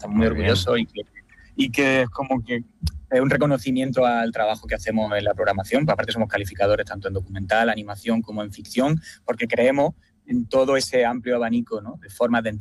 estamos muy orgullosos y que es como que es un reconocimiento al trabajo que hacemos en la programación. Aparte somos calificadores tanto en documental, animación como en ficción, porque creemos en todo ese amplio abanico, ¿no?, de formas de